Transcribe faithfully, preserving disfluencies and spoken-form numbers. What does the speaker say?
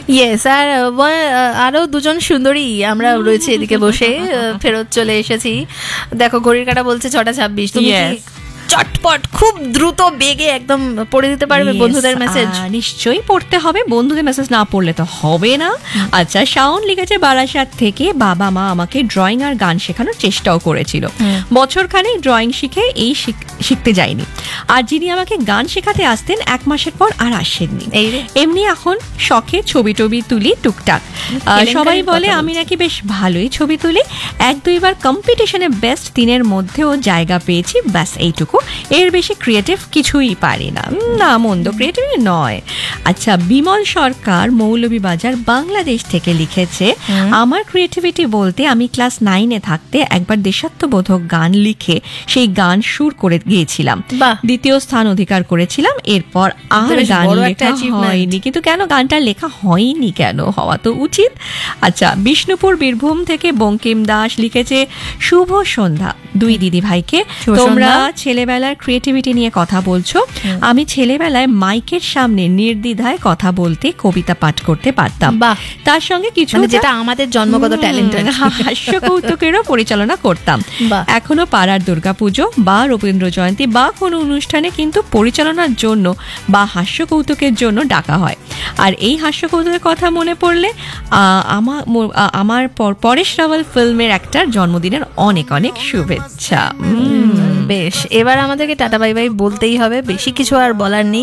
Yes, আর আরো দুজন সুন্দরী আমরা রয়েছে এদিকে বসে, ফেরত চলে এসেছি। দেখো ঘড়ির কাঁটা বলছে ছটা ছাব্বিশ। তুমি চটপট খুব দ্রুত বেগে একদম পড়ে দিতে পারবে বন্ধুদের মেসেজ? নিশ্চয়ই পড়তে হবে, বন্ধুদের মেসেজ না পড়লে তো হবে না। আচ্ছা, শাওন লিখেছে বারাসাত থেকে, বাবা মা আমাকে ড্রয়িং আর গান শেখানোর চেষ্টাও করেছিল, বছরখানেক ড্রয়িং শিখে এই শিখতে যায়নি, আর যিনি আমাকে গান শেখাতে আসতেন এক মাসের পর আর আসেননি। এমনি এখন শখে ছবি টবি তুলি টুকটাক। সবাই বলে আমি নাকি বেশ ভালোই ছবি তুলি, এক দুইবার কম্পিটিশনে বেস্ট তিনের মধ্যেও জায়গা পেয়েছি, ব্যাস এইটুকু, এর বেশি ক্রিয়েটিভ কিছুই পারি না। না, মন্দ ক্রিয়েটিভ নয়। আচ্ছা, বিমল সরকার মৌলভীবাজার বাংলাদেশ থেকে লিখেছে, আমার ক্রিয়েটিভিটি বলতে আমি ক্লাস নাইনে থাকতে একবার দেশাত্মবোধক গান লিখে সেই গান সুর করে গিয়েছিলাম, দ্বিতীয় স্থান অধিকার করেছিলাম। এরপর আর গান লেখা হয়নি। কিন্তু কেন গানটা লেখা হয়নি? কেন, হওয়া তো উচিত। আচ্ছা, বিষ্ণুপুর বীরভূম থেকে বঙ্কিম দাস লিখেছে, শুভ সন্ধ্যা দুই দিদি ভাইকে, তোমরা ছেলেবেলার ক্রিয়েটিভিটি নিয়ে কথা বলছো। আমি ছেলেবেলায় মাইকের সামনে নির্দ্বিধায় কথা বলতে, কবিতা পাঠ করতে পারতাম, তার সঙ্গে কিছু যেটা আমাদের জন্মগত ট্যালেন্ট, হাস্য কৌতুকেরও পরিচালনা করতাম। এখনো পাড়ার দুর্গাপুজো বা রবীন্দ্র জয়ন্তী বা কোনো অনুষ্ঠানে কিন্তু পরিচালনার জন্য বা হাস্য কৌতুকের জন্য ডাকা হয়। আর এই হাস্য কৌতুকের কথা মনে পড়লে আমার আমার পরেশ রাওয়াল ফিল্মের একটা জন্মদিনের অনেক অনেক শুভেচ্ছা। বেশ, এবার আমাদেরকে টাটা বাই বাই বলতেই হবে, বেশি কিছু আর বলার নেই।